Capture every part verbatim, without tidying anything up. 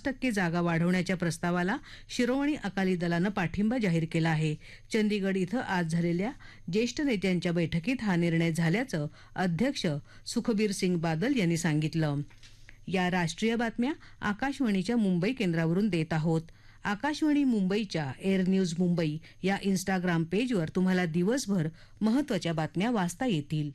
टक्के जागा वाढवण्याच्या प्रस्तावाला शिरोमणी अकाली दलानं पाठिंबा जाहीर केला आहे. चंदीगड इथं आज झालेल्या ज्येष्ठ नेत्यांच्या बैठकीत हा निर्णय झाल्याचं अध्यक्ष सुखबीर सिंग बादल यांनी सांगितलं. या राष्ट्रीय बातम्या आकाशवाणीच्या मुंबई केंद्रावरून देत आहोत. आकाशवाणी मुंबईच्या एअर न्यूज मुंबई या इन्स्टाग्राम पेजवर तुम्हाला दिवसभर महत्त्वाच्या बातम्या वाचता येतील.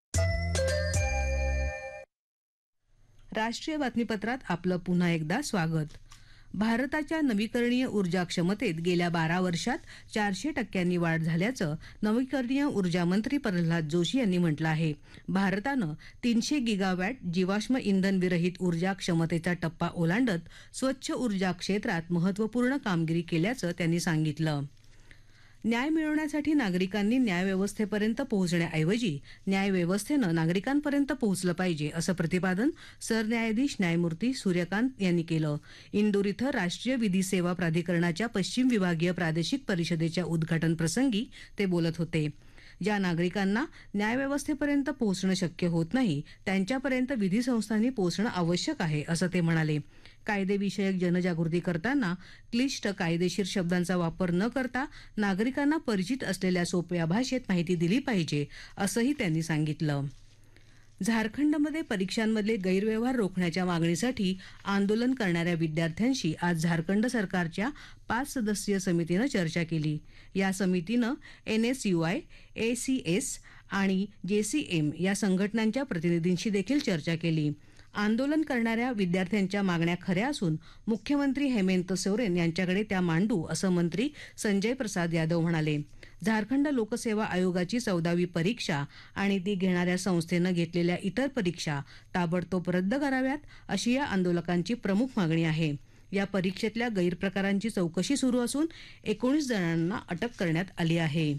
राष्ट्रीय बातमीपत्रात आपलं पुन्हा एकदा स्वागत. भारताच्या नवीकरणीय ऊर्जा क्षमतेत गेल्या बारा वर्षात चारशे टक्क्यांनी वाढ झाल्याचं नवीकरणीय ऊर्जा मंत्री प्रल्हाद जोशी यांनी म्हटलं आहे. भारतानं तीनशे गिगावॅट जीवाश्म इंधन विरहित ऊर्जा क्षमतेचा टप्पा ओलांडत स्वच्छ ऊर्जा क्षेत्रात महत्त्वपूर्ण कामगिरी केल्याचं त्यांनी सांगितलं. न्याय मिळवण्यासाठी नागरिकांनी न्यायव्यवस्थेपर्यंत पोहोचण्याऐवजी न्यायव्यवस्थेनं नागरिकांपर्यंत पोहोचलं पाहिजे असं प्रतिपादन सरन्यायाधीश न्यायमूर्ती सूर्यकांत यांनी केलं. इंदूर इथं राष्ट्रीय विधी सेवा प्राधिकरणाच्या पश्चिम विभागीय प्रादेशिक परिषदेच्या उद्घाटन प्रसंगी ते बोलत होते. ज्या नागरिकांना न्यायव्यवस्थेपर्यंत पोहोचणं शक्य होत नाही त्यांच्यापर्यंत विधी संस्थांनी पोहोचणं आवश्यक आहे असं ते म्हणाले. कायदेविषयक जनजागृती करताना क्लिष्ट कायदेशीर शब्दांचा वापर न करता नागरिकांना परिचित असलेल्या सोप्या भाषेत माहिती दिली पाहिजे असंही त्यांनी सांगितलं. झारखंडमध्ये परीक्षांमधले गैरव्यवहार रोखण्याच्या मागणीसाठी आंदोलन करणाऱ्या विद्यार्थ्यांशी आज झारखंड सरकारच्या पाच सदस्यीय समितीनं चर्चा केली. या समितीनं एनएसयूआय, एसीएस आणि जेसीएम या संघटनांच्या प्रतिनिधींशी देखील चर्चा केली. आंदोलन करणाऱ्या विद्यार्थ्यांच्या मागण्या खऱ्या असून मुख्यमंत्री हेमंत सोरेन यांच्याकडे त्या मांडू असं मंत्री संजय प्रसाद यादव म्हणाले. झारखंड लोकसेवा आयोगाची चौदावी परीक्षा आणि ती घेणाऱ्या संस्थेनं घेतलेल्या इतर परीक्षा ताबडतोब रद्द कराव्यात अशी या आंदोलकांची प्रमुख मागणी आहे. या परीक्षेतल्या गैरप्रकारांची चौकशी सुरू असून एकोणीस जणांना अटक करण्यात आली आहे.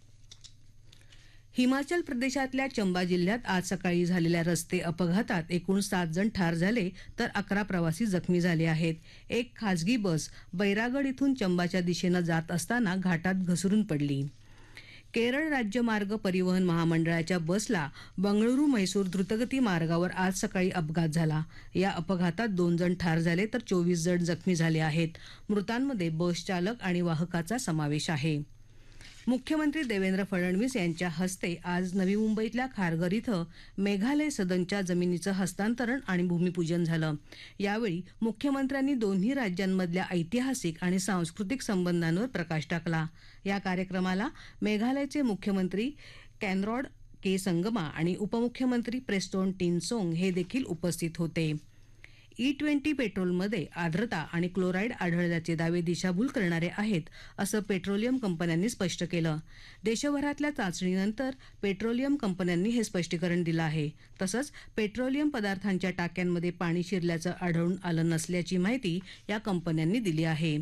हिमाचल प्रदेशातल्या चंबा जिल्ह्यात आज सकाळी झालेल्या रस्ते अपघातात एकूण सात जण ठार झाले तर अकरा प्रवासी जखमी झाले आहेत. एक खासगी बस बैरागड इथून चंबाच्या दिशेनं जात असताना घाटात घसरून पडली. केरळ राज्य मार्ग परिवहन महामंडळाच्या बसला बंगळुरू म्हैसूर द्रुतगती मार्गावर आज सकाळी अपघात झाला. या अपघातात दोन जण ठार झाले तर चोवीस जण जखमी झाले आहेत. मृतांमध्ये बस चालक आणि वाहकाचा समावेश आहे. मुख्यमंत्री देवेंद्र फडणवीस यांच्या हस्ते आज नवी मुंबईतल्या खारघर इथं मेघालय सदनच्या जमिनीचं हस्तांतरण आणि भूमिपूजन झालं. यावेळी मुख्यमंत्र्यांनी दोन्ही राज्यांमधल्या ऐतिहासिक आणि सांस्कृतिक संबंधांवर प्रकाश टाकला. या कार्यक्रमाला मेघालयचे मुख्यमंत्री कॅनरॉड के संगमा आणि उपमुख्यमंत्री प्रेस्टोन टिनसोंग हे देखील उपस्थित होते. ई ट्वेंटी पेट्रोलमध्ये आर्द्रता आणि क्लोराईड आढळल्याचे दावे दिशाभूल करणारे आहेत असं पेट्रोलियम कंपन्यांनी स्पष्ट केलं. देशभरातल्या चाचणीनंतर पेट्रोलियम कंपन्यांनी हे स्पष्टीकरण दिलं आहे. तसंच पेट्रोलियम पदार्थांच्या टाक्यांमध्ये पाणी शिरल्याचं आढळून आलं नसल्याची माहिती या कंपन्यांनी दिली आहे.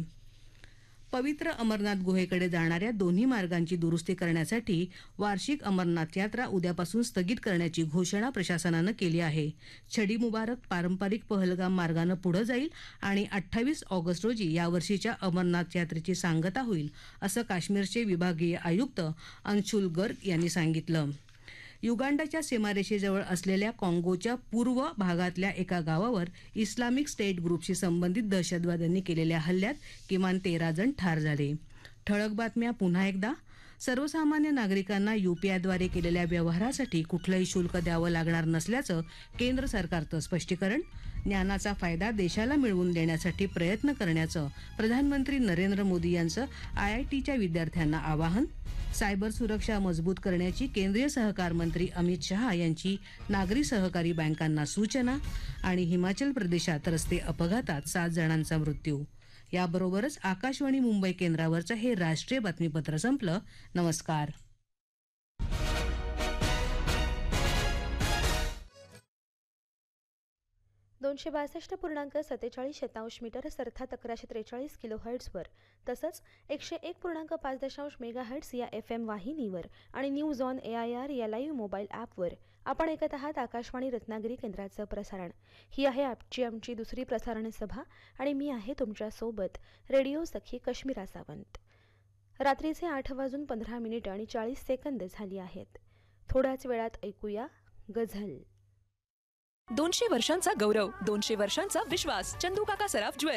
पवित्र अमरनाथ गुहेकडे जाणाऱ्या दोन्ही मार्गांची दुरुस्ती करण्यासाठी वार्षिक अमरनाथ यात्रा उद्यापासून स्थगित करण्याची घोषणा प्रशासनानं केली आहे. छडी मुबारक पारंपरिक पहलगाम मार्गानं पुढे जाईल आणि अठ्ठावीस ऑगस्ट रोजी यावर्षीच्या अमरनाथ यात्रेची सांगता होईल असं काश्मीरचे विभागीय आयुक्त अंशुल गर्ग यांनी सांगितलं. युगांडाच्या सीमारेषेजवळ असलेल्या काँगोच्या पूर्व भागातल्या एका गावावर इस्लामिक स्टेट ग्रुपशी संबंधित दहशतवाद्यांनी केलेल्या हल्ल्यात किमान तेरा जण ठार झाले. ठळक बातम्या पुन्हा एकदा. सर्वसामान्य नागरिकांना यूपीआयद्वारे केलेल्या व्यवहारासाठी कुठलंही शुल्क द्यावं लागणार नसल्याचं केंद्र सरकारचं स्पष्टीकरण. ज्ञानाचा फायदा देशाला मिळवून देण्यासाठी प्रयत्न करण्याचं प्रधानमंत्री नरेंद्र मोदी यांचं आयआयटीच्या विद्यार्थ्यांना आवाहन. सायबर सुरक्षा मजबूत करण्याची केंद्रीय सहकार मंत्री अमित शहा यांची नागरी सहकारी बँकांना सूचना. आणि हिमाचल प्रदेशात रस्ते अपघातात सात जणांचा मृत्यू. याबरोबरच आकाशवाणी मुंबई केंद्रावरचं हे राष्ट्रीय बातमीपत्र संपलं. नमस्कार. दोनशे बासष्ट पूर्णांक सत्तेचाळीस शतांश मीटर अर्थात अकराशे त्रेचाळीस किलो हर्ट्सवर तसंच एकशे एक पूर्णांक पाच दशांश मेगा हर्ट्स या एफ एम वाहिनीवर आणि news on A I R या लाईव्ह मोबाईल ॲपवर आपण ऐकत आहात आकाशवाणी रत्नागिरी केंद्राचं प्रसारण. ही आहे आजची आमची दुसरी प्रसारण सभा आणि मी आहे तुमच्यासोबत रेडिओ सखी कश्मीरा सावंत. रात्रीचे आठ वाजून पंधरा मिनिटं आणि चाळीस सेकंद झाली आहेत. थोड्याच वेळात ऐकूया गझल. दोनशे वर्षांचा गौरव, दोनशे वर्षांचा विश्वास. चंदू काका सराफ ज्वेलर्स.